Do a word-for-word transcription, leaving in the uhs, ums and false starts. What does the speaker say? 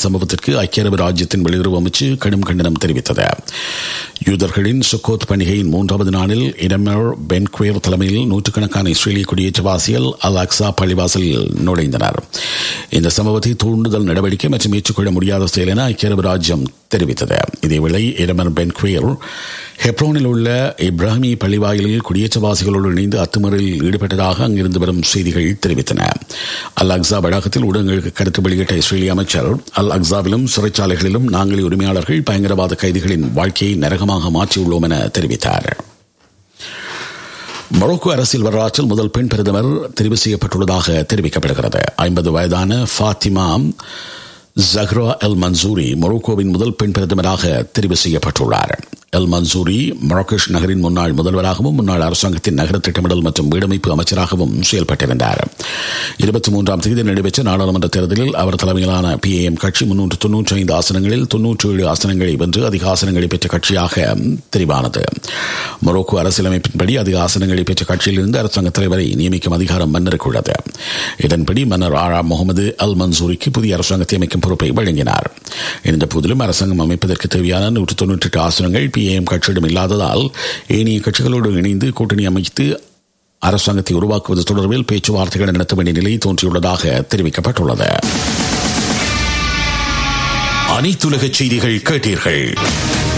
சம்பவத்திற்கு ஐக்கிய அரபு ராஜ்யத்தின் வெளியுறவு அமைச்சு கடும் கண்டனம் தெரிவித்தது. யூதர்களின் சுக்கோத் பண்டிகையின் மூன்றாவது நாளில் இடமர் பென்குவேர் தலைமையில் நூற்றுக்கணக்கான இஸ்ரேலிய குடியேற்றவாசிகள் அல் அக்ஸா பள்ளிவாசலில் நுழைந்தனர். இந்த சம்பவத்தை தூண்டுதல் நடவடிக்கை மற்றும் ஏற்றுக்கொள்ள முடியாத செயல் என ஐக்கிய அரபு ராஜ்யம் தெரிவித்தது. இதேவேளை இடமர் பென்குவேர் ஹெப்ரோனில் உள்ள இப்ராஹிமி பள்ளிவாயிலில் குடியேற்றவாசிகளோடு இணைந்து அத்துமீறலில் ஈடுபட்டதாக அங்கிருந்து வரும் செய்திகள் தெரிவித்தன. அல் அக்ஸா வளாகத்தில் ஊடகங்களுக்கு கருத்து வெளியிட்ட இஸ்ரேலிய அமைச்சர், அல் அக்ஸாவிலும் சிறைச்சாலைகளிலும் நாங்களே உரிமையாளர்கள் பயங்கரவாத கைதிகளின் வாழ்க்கையை நரகமாக மாற்றியுள்ளோம் என தெரிவித்தார். மொரோக்கோ அரசியல் வரலாற்றில் முதல் பெண் பிரதமர் தெரிவு செய்யப்பட்டுள்ளதாக தெரிவிக்கப்படுகிறது. ஐம்பது வயதான ஃபாத்திமா ஜஹ்ரா எல் மன்சூரி மொரோக்கோவின் முதல் பெண் பிரதமராக தெரிவு செய்யப்பட்டுள்ளார். எல் மன்சூரி மொரோக்கஷ் நகரின் முன்னாள் முதல்வராகவும் முன்னாள் அரசாங்கத்தின் நகர திட்டமிடல் மற்றும் வீடமைப்பு அமைச்சராகவும் செயல்பட்டிருந்தார். இருபத்தி மூன்றாம் தேதி நடைபெற்ற நாடாளுமன்ற தேர்தலில் அவர் தலைமையிலான பி ஏ எம் கட்சி முன்னூற்று தொன்னூற்றி ஐந்து ஆசனங்களில் தொன்னூற்றி ஏழு ஆசனங்களை வென்று அதிக ஆசனங்களை பெற்ற கட்சியாக தெரிவானது. மொரோக்கோ அரசியலமைப்பின்படி அதிக ஆசனங்களை பெற்ற கட்சியிலிருந்து அரசாங்க தலைவரை நியமிக்கும் அதிகாரம் மன்னருக்கு உள்ளது. இதன்படி மன்னர் ஆரா முகமது அல் மன்சூரிக்கு புதிய அரசாங்கத்தை அமைக்கும் பொறுப்பை வழங்கினார். இந்த போதிலும் அரசாங்கம் அமைப்பதற்கு தேவையான நூற்று தொன்னூற்றி எட்டு ஆசனங்கள் பி ஏ எம் கட்சியிடம் இல்லாததால் ஏனைய கட்சிகளோடு இணைந்து கூட்டணி அமைத்து அரசாங்கத்தை உருவாக்குவது தொடர்பில் பேச்சுவார்த்தைகள் நடத்த வேண்டிய நிலை தோன்றியுள்ளதாக தெரிவிக்கப்பட்டுள்ளது. அனைத்துலக செய்திகள் கேட்டீர்கள்.